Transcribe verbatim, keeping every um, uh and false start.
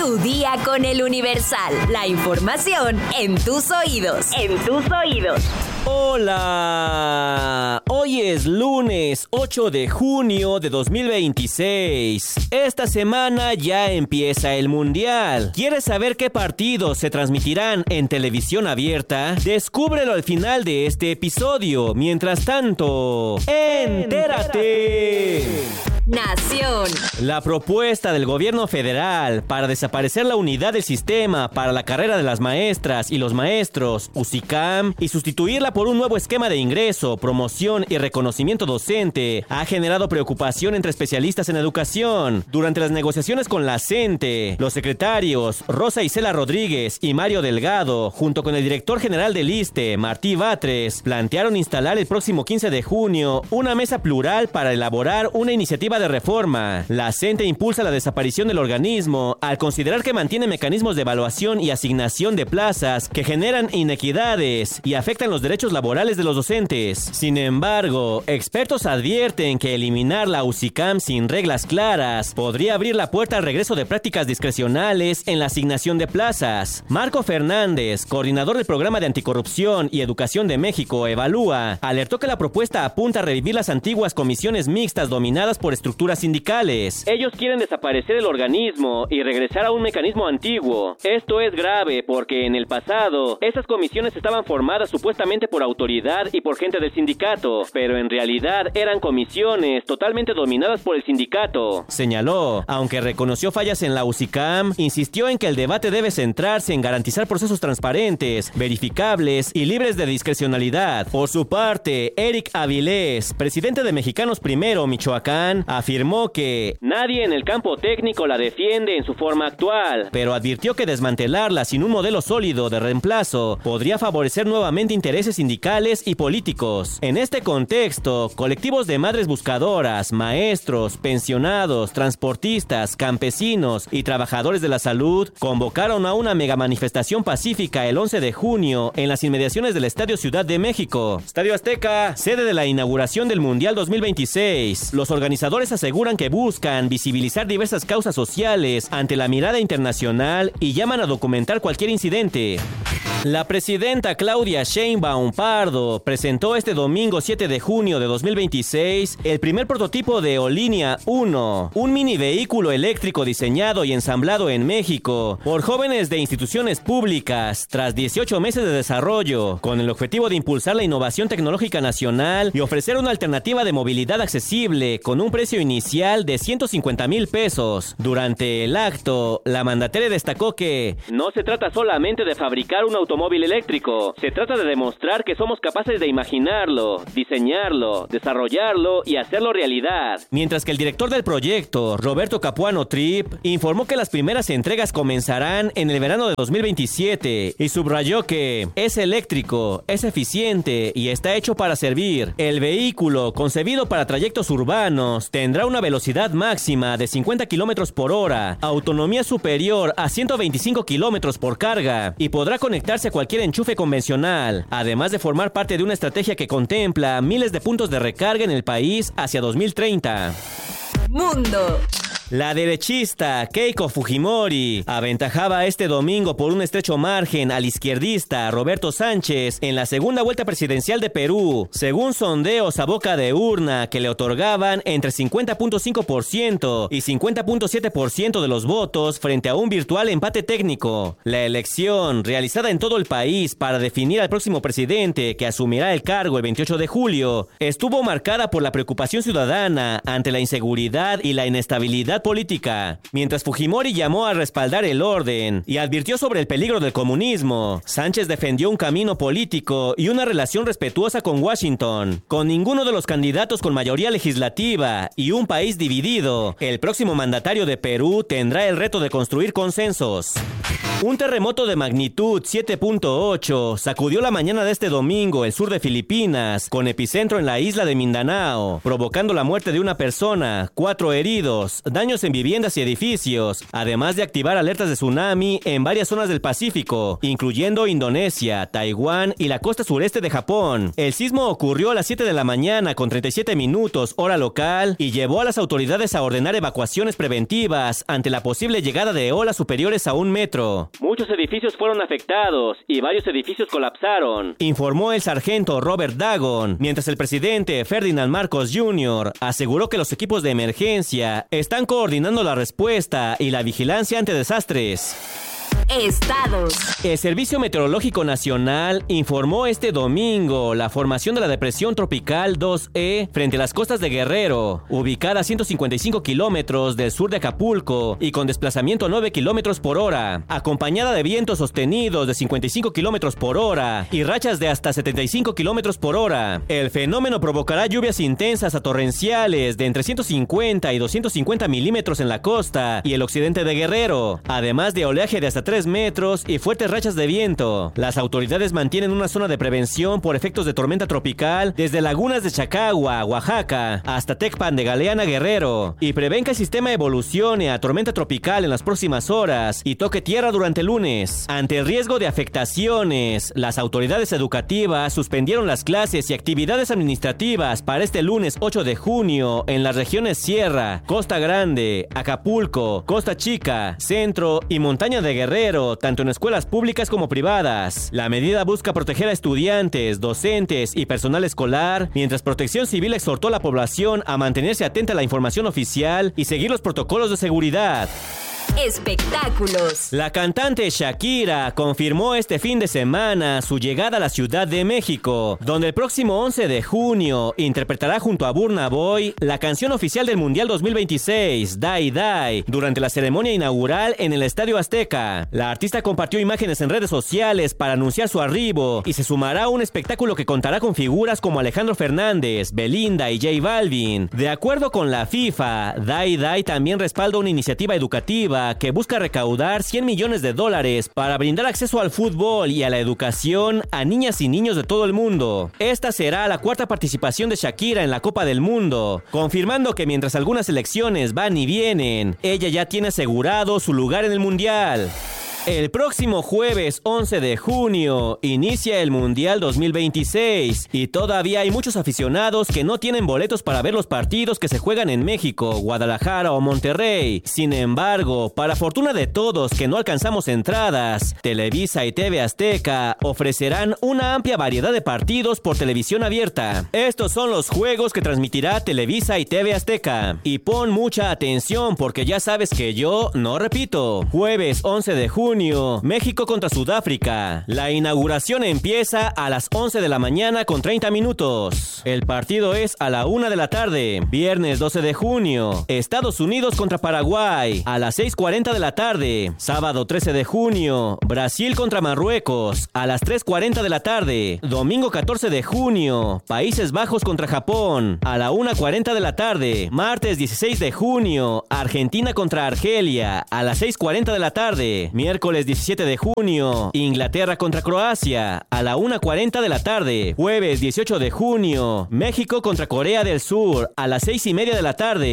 Tu día con el Universal. La información en tus oídos. En tus oídos. Hola, hoy es lunes ocho de junio de dos mil veintiséis. Esta semana ya empieza el Mundial. ¿Quieres saber qué partidos se transmitirán en televisión abierta? Descúbrelo al final de este episodio. Mientras tanto, ¡entérate! Nación. La propuesta del gobierno federal para desaparecer la unidad del sistema para la carrera de las maestras y los maestros, USICAM, y sustituirla por un nuevo esquema de ingreso, promoción y reconocimiento docente ha generado preocupación entre especialistas en educación. Durante las negociaciones con la CENTE, los secretarios Rosa Isela Rodríguez y Mario Delgado, junto con el director general del ISSSTE, Martí Batres, plantearon instalar el próximo quince de junio una mesa plural para elaborar una iniciativa de reforma. La CENTE impulsa la desaparición del organismo al considerar que mantiene mecanismos de evaluación y asignación de plazas que generan inequidades y afectan los derechos laborales de los docentes. Sin embargo, expertos advierten que eliminar la USICAM sin reglas claras podría abrir la puerta al regreso de prácticas discrecionales en la asignación de plazas. Marco Fernández, coordinador del Programa de Anticorrupción y Educación de México, Evalúa, alertó que la propuesta apunta a revivir las antiguas comisiones mixtas dominadas por estructuras sindicales. Ellos quieren desaparecer el organismo y regresar a un mecanismo antiguo. Esto es grave porque en el pasado, esas comisiones estaban formadas supuestamente por autoridad y por gente del sindicato, pero en realidad eran comisiones totalmente dominadas por el sindicato, señaló. Aunque reconoció fallas en la USICAM, insistió en que el debate debe centrarse en garantizar procesos transparentes, verificables y libres de discrecionalidad. Por su parte, Eric Avilés, presidente de Mexicanos Primero, Michoacán, afirmó que nadie en el campo técnico la defiende en su forma actual, pero advirtió que desmantelarla sin un modelo sólido de reemplazo podría favorecer nuevamente intereses sindicales y políticos. En este contexto, colectivos de madres buscadoras, maestros, pensionados, transportistas, campesinos y trabajadores de la salud convocaron a una mega manifestación pacífica el once de junio en las inmediaciones del Estadio Ciudad de México, Estadio Azteca, sede de la inauguración del Mundial dos mil veintiséis. Los organizadores aseguran que buscan visibilizar diversas causas sociales ante la mirada internacional y llaman a documentar cualquier incidente. La presidenta Claudia Sheinbaum Pardo presentó este domingo siete de junio de dos mil veintiséis el primer prototipo de Olínea uno, un mini vehículo eléctrico diseñado y ensamblado en México por jóvenes de instituciones públicas tras dieciocho meses de desarrollo, con el objetivo de impulsar la innovación tecnológica nacional y ofrecer una alternativa de movilidad accesible con un precio inicial de ciento cincuenta mil pesos. Durante el acto, la mandataria destacó que no se trata solamente de fabricar un automóvil eléctrico, se trata de demostrar que somos capaces de imaginarlo, diseñarlo, desarrollarlo y hacerlo realidad. Mientras que el director del proyecto, Roberto Capuano Trip, informó que las primeras entregas comenzarán en el verano de dos mil veintisiete y subrayó que es eléctrico, es eficiente y está hecho para servir. El vehículo, concebido para trayectos urbanos, tendrá una velocidad máxima de cincuenta kilómetros por hora, autonomía superior a ciento veinticinco kilómetros por carga y podrá conectarse a cualquier enchufe convencional, además de formar parte de una estrategia que contempla miles de puntos de recarga en el país hacia dos mil treinta. Mundo. La derechista Keiko Fujimori aventajaba este domingo por un estrecho margen al izquierdista Roberto Sánchez en la segunda vuelta presidencial de Perú, según sondeos a boca de urna que le otorgaban entre cincuenta punto cinco por ciento y cincuenta punto siete por ciento de los votos frente a un virtual empate técnico. La elección, realizada en todo el país para definir al próximo presidente que asumirá el cargo el veintiocho de julio, estuvo marcada por la preocupación ciudadana ante la inseguridad y la inestabilidad política. Mientras Fujimori llamó a respaldar el orden y advirtió sobre el peligro del comunismo, Sánchez defendió un camino político y una relación respetuosa con Washington. Con ninguno de los candidatos con mayoría legislativa y un país dividido, el próximo mandatario de Perú tendrá el reto de construir consensos. Un terremoto de magnitud siete punto ocho sacudió la mañana de este domingo el sur de Filipinas, con epicentro en la isla de Mindanao, provocando la muerte de una persona, cuatro heridos, daños en viviendas y edificios, además de activar alertas de tsunami en varias zonas del Pacífico, incluyendo Indonesia, Taiwán y la costa sureste de Japón. El sismo ocurrió a las siete de la mañana con treinta y siete minutos hora local y llevó a las autoridades a ordenar evacuaciones preventivas ante la posible llegada de olas superiores a un metro. Muchos edificios fueron afectados y varios edificios colapsaron, informó el sargento Robert Dagon, mientras el presidente Ferdinand Marcos junior aseguró que los equipos de emergencia están coordinando la respuesta y la vigilancia ante desastres. Estados. El Servicio Meteorológico Nacional informó este domingo la formación de la depresión tropical dos E frente a las costas de Guerrero, ubicada a ciento cincuenta y cinco kilómetros del sur de Acapulco y con desplazamiento a nueve kilómetros por hora, acompañada de vientos sostenidos de cincuenta y cinco kilómetros por hora y rachas de hasta setenta y cinco kilómetros por hora. El fenómeno provocará lluvias intensas a torrenciales de entre ciento cincuenta y doscientos cincuenta milímetros en la costa y el occidente de Guerrero, además de oleaje de hasta tres metros y fuertes rachas de viento. Las autoridades mantienen una zona de prevención por efectos de tormenta tropical desde lagunas de Chacagua, Oaxaca, hasta Tecpan de Galeana, Guerrero, y prevén que el sistema evolucione a tormenta tropical en las próximas horas y toque tierra durante el lunes. Ante el riesgo de afectaciones, las autoridades educativas suspendieron las clases y actividades administrativas para este lunes ocho de junio en las regiones Sierra, Costa Grande, Acapulco, Costa Chica, Centro y Montaña de Guerrero, tanto en escuelas públicas como privadas. La medida busca proteger a estudiantes, docentes y personal escolar, mientras Protección Civil exhortó a la población a mantenerse atenta a la información oficial y seguir los protocolos de seguridad. Espectáculos. La cantante Shakira confirmó este fin de semana su llegada a la Ciudad de México, donde el próximo once de junio interpretará junto a Burna Boy la canción oficial del Mundial dos mil veintiséis, Die Die, durante la ceremonia inaugural en el Estadio Azteca. La artista compartió imágenes en redes sociales para anunciar su arribo y se sumará a un espectáculo que contará con figuras como Alejandro Fernández, Belinda y J Balvin. De acuerdo con la FIFA, Die Die también respalda una iniciativa educativa que busca recaudar cien millones de dólares para brindar acceso al fútbol y a la educación a niñas y niños de todo el mundo. Esta será la cuarta participación de Shakira en la Copa del Mundo, confirmando que mientras algunas selecciones van y vienen, ella ya tiene asegurado su lugar en el Mundial. El próximo jueves once de junio inicia el Mundial dos mil veintiséis y todavía hay muchos aficionados que no tienen boletos para ver los partidos que se juegan en México, Guadalajara o Monterrey. Sin embargo, para fortuna de todos que no alcanzamos entradas, Televisa y T V Azteca ofrecerán una amplia variedad de partidos por televisión abierta. Estos son los juegos que transmitirá Televisa y T V Azteca. Y pon mucha atención porque ya sabes que yo no repito. Jueves once de junio, México contra Sudáfrica. La inauguración empieza a las once de la mañana con treinta minutos. El partido es a la una de la tarde. Viernes doce de junio, Estados Unidos contra Paraguay a las seis cuarenta de la tarde. Sábado trece de junio, Brasil contra Marruecos a las tres cuarenta de la tarde. Domingo catorce de junio, Países Bajos contra Japón a la una cuarenta de la tarde. Martes dieciséis de junio, Argentina contra Argelia a las seis cuarenta de la tarde. Miércoles diecisiete de junio, Inglaterra contra Croacia a la una cuarenta de la tarde. Jueves dieciocho de junio, México contra Corea del Sur a las seis y media de la tarde.